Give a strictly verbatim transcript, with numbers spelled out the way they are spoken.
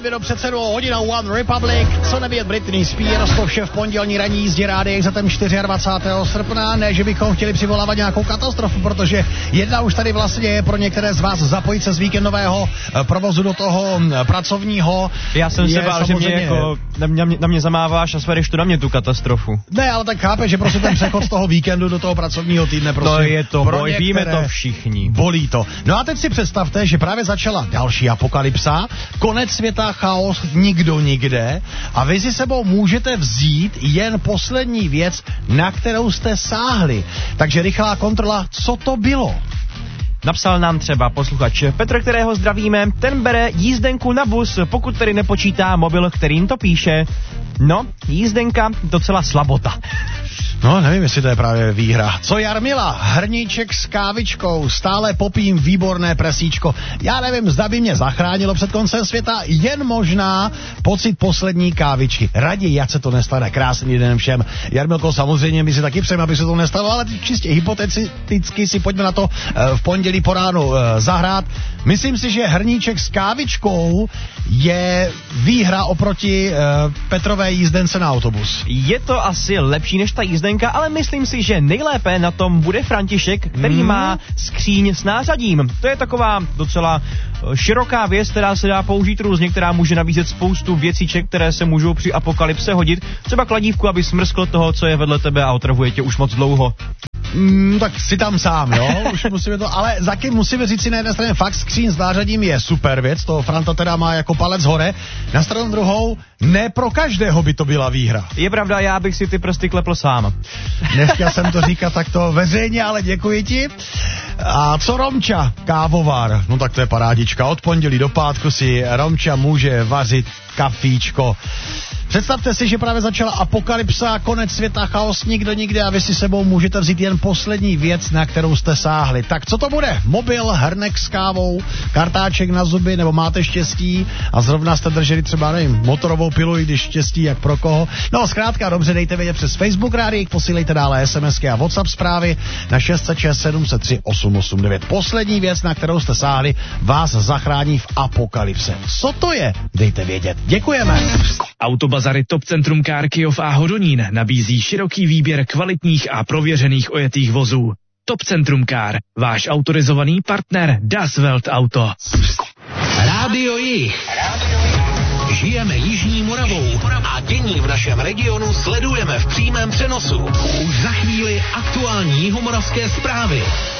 minut před sedmou hodinou One Republic, co nevědět Britney Spears, to vše v pondělní ranní jízdě rádií za ten dvacátého čtvrtého srpna. Ne, že bychom chtěli přivolávat nějakou katastrofu, protože jedna už tady vlastně je pro některé z vás zapojit se z víkendového provozu do toho pracovního. Já jsem se bál, že mě jako na mě, na mě zamáváš a svedeš tu na mě tu katastrofu. Ne, ale tak chápeš, že prostě ten přechod z toho víkendu do toho pracovního týdne prostě. No je to boj, víme to všichni. Bolí to. No a teď si představte, že právě začala další apokalypsa, konec světa, chaos, nikdo nikde a vy si sebou můžete vzít jen poslední věc, na kterou jste sáhli. Takže rychlá kontrola, co to bylo? Napsal nám třeba posluchač Petr, kterého zdravíme, ten bere jízdenku na bus, pokud tedy nepočítá mobil, kterým to píše. No, jízdenka, docela slabota. No, nevím, jestli to je právě výhra. Co Jarmila? Hrníček s kávičkou, stále popím výborné presíčko. Já nevím, zda by mě zachránilo před koncem světa, jen možná pocit poslední kávičky. Raději, jak se to nestane. Krásný den všem. Jarmilko, samozřejmě my si taky přejeme, aby se to nestalo, ale čistě hypoteticky si pojďme na to v pondělí po ránu zahrát. Myslím si, že hrníček s kávičkou je výhra oproti Petrové jízdence na autobus. Je to asi lepší než ta jízdenka, ale myslím si, že nejlépe na tom bude František, který hmm. má skříň s nářadím. To je taková docela široká věc, která se dá použít různě, která může nabízet spoustu věcíček, které se můžou při apokalypse hodit. Třeba kladívku, aby smrsklo toho, co je vedle tebe a otravuje tě už moc dlouho. Mm, tak si tam sám, jo, už musíme to, ale taky musíme říct si na jedné straně, fakt skříň s nářadím je super věc, to Franta teda má jako palec hore, na stranu druhou, ne pro každého by to byla výhra. Je pravda, já bych si ty prsty klepl sám. Nechtěl jsem to říkat takto veřejně, ale děkuji ti. A co Romča? Kávovar, no tak to je parádička, od pondělí do pátku si Romča může vařit kafíčko. Představte si, že právě začala apokalypsa, konec světa, chaos, nikdo nikde a vy si sebou můžete vzít jen poslední věc, na kterou jste sáhli. Tak co to bude? Mobil, hrnek s kávou, kartáček na zuby, nebo máte štěstí a zrovna jste drželi třeba, nevím, motorovou pilu, i když štěstí, jak pro koho. No zkrátka, dobře, dejte vědět přes Facebook rádií, posílejte dále SMSky a WhatsApp zprávy na šest set šest sedm set tři osm osm devět. Poslední věc, na kterou jste sáhli, vás zachrání v apokalypse. Co to je? Dejte vědět. Děkujeme. Autobazary Top Centrum Car Kyjov a Hodonín nabízí široký výběr kvalitních a prověřených ojetých vozů. Top Centrum Car, váš autorizovaný partner Das Welt Auto. Rádio Jih. Žijeme Jižní Moravou a dění v našem regionu sledujeme v přímém přenosu. Už za chvíli aktuální jihomoravské zprávy.